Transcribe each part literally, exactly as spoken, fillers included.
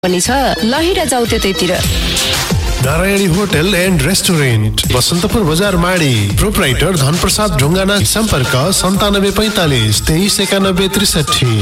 पनि छ लहिरा जाऊ त्यतैतिर। Narayani hotel and restaurant Basantapur बजार माडी। प्रोप्राइटर धनप्रसाद ढुङ्गाना। सम्पर्क सन्तानब्बे पैंतालिस तेइस एकानब्बे त्रिसठी।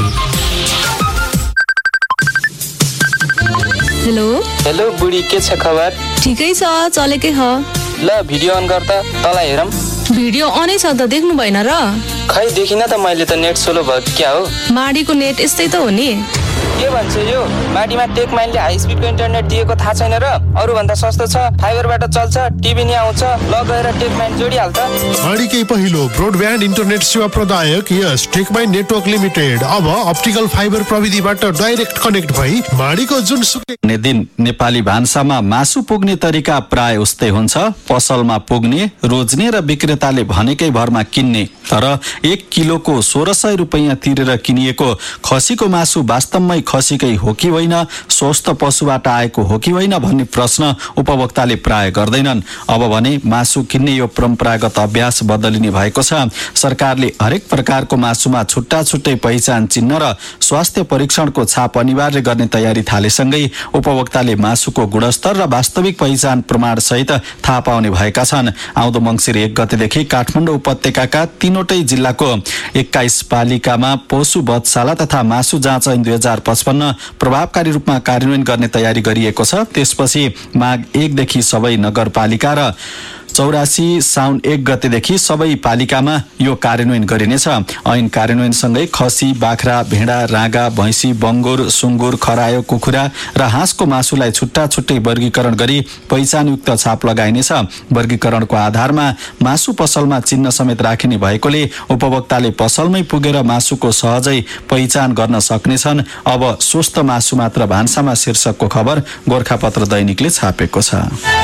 हेलो हेलो बुढी, के छ खबर? ठिकै छ, चलेकै ह। ल भिडियो अन गर त, तँलाई हेरौँ। भिडियो अनै छ त, देख्नु भएन र? खै देखिन त मैले त, नेट स्लो भयो क्या हो? माडीको नेट यस्तै त हो नि। के भन्छ यो? माडीमा टेक माइनले हाई स्पिडको इन्टरनेट दिएको थाहा छैन र? अरू भन्दा सस्तो छ, फाइबरबाट चल्छ, टिभी नि आउँछ। ल गएर टेक माइन जोडिहाल त। माडीकै पहिलो ब्रोडब्यान्ड इन्टरनेट सेवा प्रदायक यस टेक माइन नेटवर्क लिमिटेड अब अप्टिकल फाइबर प्रविधिबाट डाइरेक्ट कनेक्ट भई माडीको जुनसुकै दिन नेपाली भान्सामा मासु पुग्ने तरिका प्राय उस्तै हुन्छ। पसलमा पुग्ने, रोज्ने र विक्रेताले भनेकै भरमा किन्ने। तर एक किलोको सोह्र सय रुपियाँ तिरेर किनिएको खसीको मासु वास्तवमै खसीकै हो कि होइन, स्वस्थ पशुबाट आएको हो कि होइन भन्ने प्रश्न उपभोक्ताले प्राय गर्दैनन्। अब भने मासु किन्ने यो परम्परागत अभ्यास बदलिने भएको छ। सरकारले हरेक प्रकारको मासुमा छुट्टा छुट्टै पहिचान चिन्ह र स्वास्थ्य परीक्षणको छाप अनिवार्य गर्ने तयारी थालेसँगै उपभोक्ताले मासुको गुणस्तर र वास्तविक पहिचान प्रमाण सहित थाहा पाउने भएका छन्। आउँदो मङ्सिर एक गतेदेखि काठमाडौँ उपत्यकाका तीनवटै जिल्लाको एक्काइस पालिकामा पशु वधशाला तथा मासु जाँच ऐन दुई हजार पचपन्न प्रभावकारी रूपमा कार्यान्वयन गर्ने तयारी गरिएको छ। त्यसपछि माघ एकदेखि सबै नगरपालिका र चौरासी साउन एक गतेदेखि सबै पालिकामा यो कार्यान्वयन गरिनेछ। ऐन कार्यान्वयनसँगै खसी, बाख्रा, भेडा, राँगा, भैँसी, बङ्गुर, सुँगुर, खरायो, कुखुरा र हाँसको मासुलाई छुट्टा छुट्टै वर्गीकरण गरी पहिचानयुक्त छाप लगाइनेछ। वर्गीकरणको आधारमा मासु पसलमा चिन्ह समेत राखिने भएकोले उपभोक्ताले पसलमै पुगेर मासुको सहजै पहिचान गर्न सक्नेछन्। अब स्वस्थ मासु मात्र भान्सामा शीर्षकको खबर गोरखापत्र दैनिकले छापेको छ।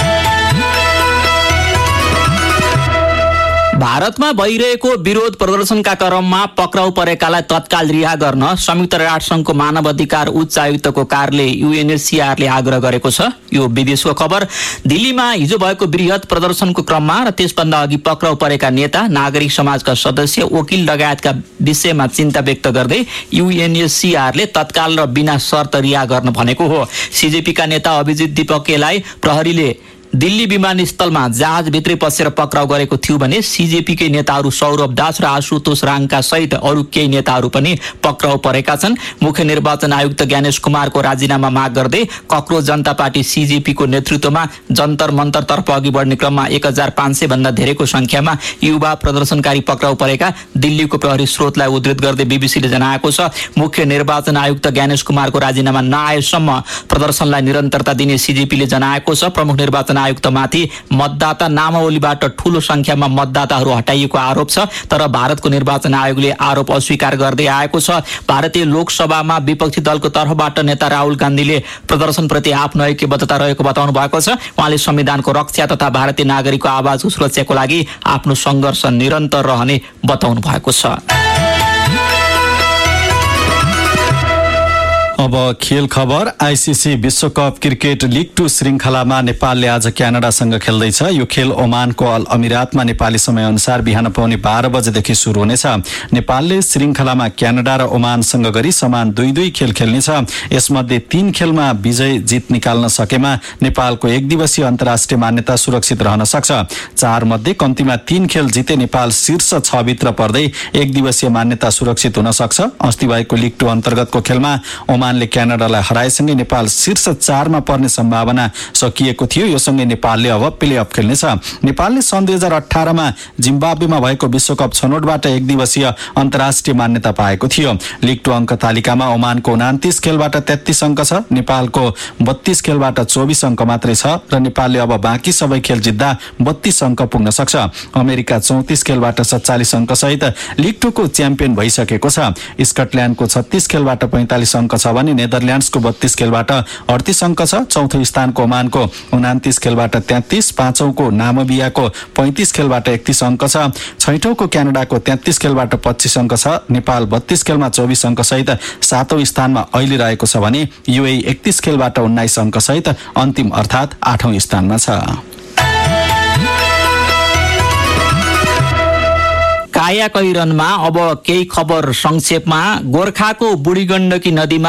भारतमा भइरहेको विरोध प्रदर्शनका क्रममा पक्राउ परेकालाई तत्काल रिहा गर्न संयुक्त राष्ट्रसङ्घको मानव अधिकार उच्च आयुक्तको कार्यालय यूएनएचसीआरले आग्रह गरेको छ। यो विदेशको खबर। दिल्लीमा हिजो भएको वृहत प्रदर्शनको क्रममा र त्यसभन्दा अघि पक्राउ परेका नेता, नागरिक समाजका सदस्य, वकिल लगायतका विषयमा चिन्ता व्यक्त गर्दै यूएनएचसीआरले तत्काल र बिना शर्त रिहा गर्न भनेको हो। सीजेपीका नेता अभिजित दीपकेलाई प्रहरीले दिल्ली विमानस्थलमा जहाजभित्रै पसेर पक्राउ गरेको थियो भने सीजेपीकै नेताहरू सौरभ दास र आशुतोष राङका सहित अरू केही नेताहरू पनि पक्राउ परेका छन्। मुख्य निर्वाचन आयुक्त ज्ञानेश कुमारको राजीनामा माग गर्दै कक्रोच जनता पार्टी सीजेपीको नेतृत्वमा जन्तर मन्तरतर्फ अघि बढ्ने क्रममा एक हजार पाँच सय भन्दा धेरैको संख्यामा युवा प्रदर्शनकारी पक्राउ परेका दिल्लीको प्रहरी स्रोतलाई उद्धृत गर्दै बीबीसीले जनाएको छ। मुख्य निर्वाचन आयुक्त ज्ञानेश कुमारको राजीनामा नआएसम्म प्रदर्शनलाई निरन्तरता दिने सीजेपीले जनाएको छ। प्रमुख निर्वाचन आयुक्तमाथि मतदाता नामावलीबाट ठूलो संख्यामा मतदाताहरू हटाइएको आरोप छ, तर भारतको निर्वाचन आयोगले आरोप अस्वीकार गर्दै आएको छ। भारतीय लोकसभामा विपक्षी दलको तर्फबाट नेता राहुल गान्धीले प्रदर्शनप्रति आफ्नो ऐक्यबद्धता रहेको बताउनु भएको छ। उहाँले संविधानको रक्षा तथा भारतीय नागरिकको आवाजको सुरक्षाको लागि आफ्नो सङ्घर्ष निरन्तर रहने बताउनु भएको छ। अब खेल खबर। आइसिसी विश्वकप क्रिकेट लिग टू श्रृङ्खलामा नेपालले आज क्यानाडासँग खेल्दैछ। यो खेल ओमानको अल अमिरातमा नेपाली समयअनुसार बिहान पाउने बाह्र बजेदेखि सुरु हुनेछ। नेपालले श्रृङ्खलामा क्यानाडा र ओमानसँग गरी समान दुई दुई खेल खेल्नेछ। यसमध्ये तीन खेलमा विजय जित निकाल्न सकेमा नेपालको एक दिवसीय अन्तर्राष्ट्रिय मान्यता सुरक्षित रहन सक्छ। चार मध्ये कम्तीमा तीन खेल जिते नेपाल शीर्ष छ भित्र पर्दै एक दिवसीय मान्यता सुरक्षित हुन सक्छ। अस्ति भएको लिग टू अन्तर्गतको खेलमा ओमानले क्यानाडालाई हराएसँगै नेपाल शीर्ष चारमा पर्ने सम्भावना सकिएको थियो। यो सँगै नेपालले अब प्लेअफ खेल्नेछ। नेपालले सन् दुई हजार अठारमा जिम्बाब्वेमा भएको विश्वकप छनौटबाट एक दिवसीय अन्तर्राष्ट्रिय मान्यता पाएको थियो। लिग टू अङ्क तालिकामा ओमानको उनातिस खेलबाट तेत्तीस अङ्क छ, नेपालको बत्तीस खेलबाट चौबिस अङ्क मात्रै छ र नेपालले अब बाँकी सबै खेल जित्दा बत्तीस अङ्क पुग्न सक्छ। अमेरिका चौतिस खेलबाट सत्तालिस अङ्क सहित लिग टूको च्याम्पियन भइसकेको छ। स्कटल्यान्डको छत्तीस खेलबाट पैंतालिस अङ्क छ भने नेदरल्यान्ड्सको बत्तीस खेलबाट अडतीस अङ्क छ। चौथो स्थानको ओमानको उनातिस खेलबाट तेत्तीस, पाँचौंको नामिबियाको पैंतिस खेलबाट एकतीस अङ्क छ, छैठौंको क्यानाडाको तेत्तीस खेलबाट पच्चीस अङ्क छ। नेपाल बत्तीस खेलमा चौबिस अङ्क सहित सातौं स्थानमा अहिले रहेको छ भने युएई एकतीस खेलबाट उन्नाइस अङ्क सहित अन्तिम अर्थात् आठौं स्थानमा छ। काया कैरनमा अब केही खबर संक्षेपमा। गोर्खाको बुढीगण्डकी नदीमा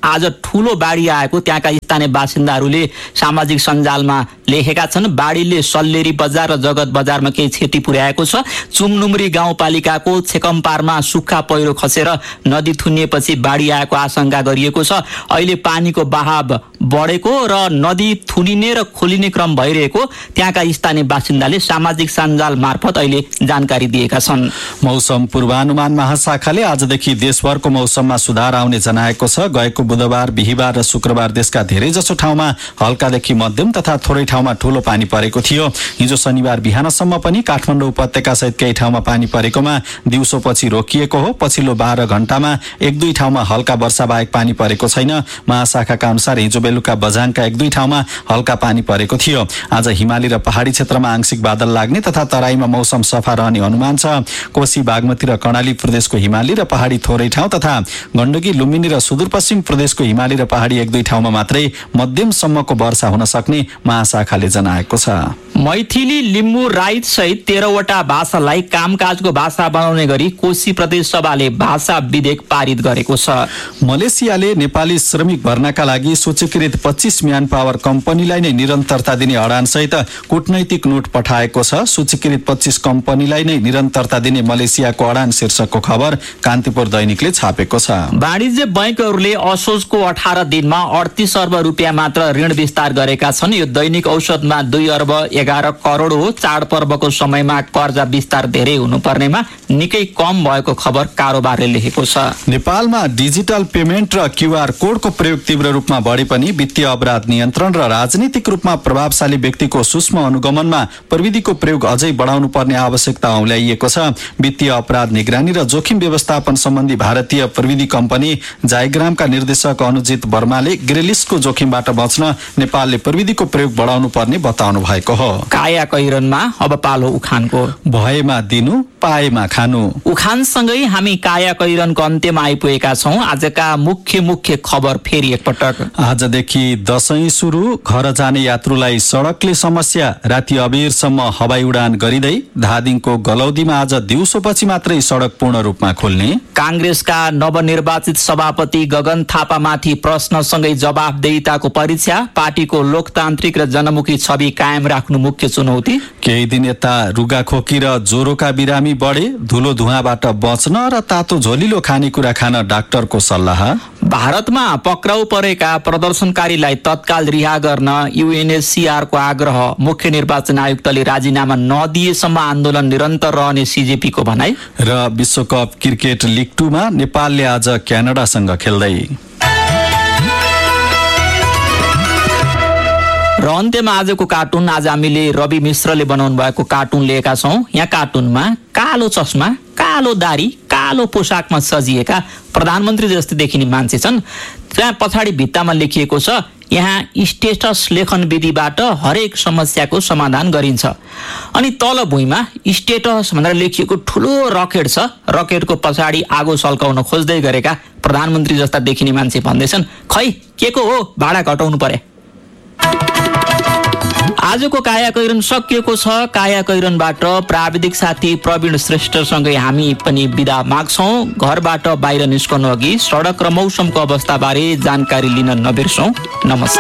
आज ठूलो बाढी आएको त्यहाँका स्थानीय बासिन्दाहरूले सामाजिक सञ्जालमा लेखेका छन्। बाढीले सल्लेरी बजार र जगत बजारमा केही क्षति पुर्याएको छ। चुमनुमरी गाउँपालिकाको छेकम्पारमा सुक्खा पहिरो खसेर नदी थुनिएपछि बाढी आएको आशंका गरिएको छ। अहिले पानीको बहाव बढेको र नदी थुनिने र खोलिने क्रम भइरहेको त्यहाँका स्थानीय बासिन्दाले सामाजिक सञ्जाल मार्फत अहिले जानकारी दिएका छन्। मौसम पूर्वानुमान महाशाखाले आजदेखि देशभरको मौसममा सुधार आउने जनाएको छ। गएको बुधबार, बिहिबार र शुक्रबार देशका धेरैजसो ठाउँमा हल्कादेखि मध्यम तथा थोरै ठाउँमा ठूलो पानी परेको थियो। हिजो शनिबार बिहानसम्म पनि काठमाडौँ उपत्यका सहित केही ठाउँमा पानी परेकोमा दिउँसोपछि रोकिएको हो। पछिल्लो बाह्र घण्टामा एक दुई ठाउँमा हल्का वर्षा बाहेक पानी परेको छैन। महाशाखाका अनुसार हिजो बेलुका बझाङका एक दुई ठाउँमा हल्का पानी परेको थियो। आज हिमाली र पहाडी क्षेत्रमा आंशिक बादल लाग्ने तथा तराईमा मौसम सफा रहने अनुमान छ। कोशी, बागमती र कर्णाली प्रदेशको हिमाली र पहाडी थोरै ठाउँ तथा गण्डकी, लुम्बिनी र सुदूरपश्चिम प्रदेशको हिमाली र पहाडी एक दुई ठाउँमा मात्रै मध्यमसम्मको वर्षा हुन सक्ने महाशाखाले जनाएको छ। मैथिली, लिम्बू, राईत सहित तेह्रवटा भाषालाई कामकाजको भाषा बनाउने गरी कोशी प्रदेश सभाले भाषा विधेयक पारित गरेको छ। मलेसियाले नेपाली श्रमिक भर्नाका लागि सूचीकृत पच्चीस म्यान पावर कम्पनीलाई नै निरन्तरता दिने अडान सहित कूटनैतिक नोट पठाएको छ। सूचीकृत पच्चीस कम्पनीलाई नै निरन्तरता दिने मलेसियाको अडान शीर्षकको खबर कान्तिपुर दैनिकले छापेको छ। वाणिज्य बैंकहरूले असोजको अठार दिनमा अडतीस अर्ब रुपियाँ मात्र ऋण विस्तार गरेका छन्। यो दैनिक औसतमा दुई अर्ब एघार करोड हो। चाडपर्वको समयमा कर्जा विस्तार धेरै हुनुपर्नेमा निकै कम भएको खबर कारोबारले लेखेको छ। नेपालमा डिजिटल पेमेन्ट र क्यूआर कोडको प्रयोग तीव्र रूपमा बढे पनि वित्तीय अपराध नियन्त्रण र राजनीतिक रूपमा प्रभावशाली व्यक्तिको सूक्ष्म अनुगमनमा प्रविधिको प्रयोग अझै बढाउनु पर्ने आवश्यकता औल्याइएको छ। वित्तीय अपराध निगरानी र जोखिम व्यवस्थापन सम्बन्धी भारतीय प्रविधि कम्पनी जाइग्रामका निर्देशक अनुजित वर्माले ग्रेलिसको जोखिमबाट बच्न नेपालले प्रविधिको प्रयोग बढाउनु पर्ने बताउनु भएको हो। काया कैरनमा अब पालो उखानको। भएमा दिनु, पाएमा खानु। उखानसँगै हामी काया कैरनको अन्त्यमा आइपुगेका छौं। आजका मुख्य मुख्य खबर फेरि एकपटक। आजदेखि दशैं सुरु। घर जाने यात्रुलाई सडकले समस्या। राति अबेरसम्म हवाई उडान गरिँदै धादिङको गलौदीमा आज दिउँसोपछि मात्रै सडक पूर्ण रूपमा खोल्ने। कांग्रेसका नवनिर्वाचित सभापति गगन थापामाथि प्रश्नसँगै जवाफदेहिताको परीक्षा। पार्टीको लोकतान्त्रिक र जनमुखी छवि कायम राख्नु मुख्य चुनौती। केही दिन यता रुगाखोकी र ज्वरोका बिरामी बढे। धुलो धुवाँबाट बच्न र तातो झोलिलो खानेकुरा खान डाक्टरको सल्लाह। भारतमा पक्राउ परेका प्रदर्शनकारीलाई तत्काल रिहा गर्न यूएनएचसीआर को आग्रह। मुख्य निर्वाचन आयुक्तले राजीनामा नदिएसम्म आन्दोलन निरन्तर रहने सीजेपी को भनाई। र विश्वकप क्रिकेट लिग टूमा नेपालले आज क्यानाडासँग खेल्दै। र अन्त्यमा आजको कार्टुन। आज हामीले रवि मिश्रले बनाउनु भएको कार्टुन लिएका छौं। यहाँ कार्टुनमा कालो चस्मा, कालो दारी, कालो पोसाकमा सजिएका प्रधानमन्त्री जस्तै देखिने मान्छे छन्। त्यहाँ पछाडि भित्तामा लेखिएको छ, यहाँ स्टेटस लेखन विधिबाट हरेक समस्याको समाधान गरिन्छ। अनि तल भुइँमा स्टेटस भनेर लेखिएको ठुलो रकेट छ। रकेटको पछाडि आगो सल्काउन खोज्दै गरेका प्रधानमन्त्री जस्ता देखिने मान्छे भन्दैछन्, खै के को हो, भाडा घटाउनु पर्यो। आजको काया कैरन सकिएको छ। काया कैरनबाट प्राविधिक साथी प्रवीण श्रेष्ठसँगै हामी पनि बिदा माग्छौं। घरबाट बाहिर निस्कनु अघि सडक र मौसमको अवस्थाबारे जानकारी लिन नबिर्सौं। नमस्कार।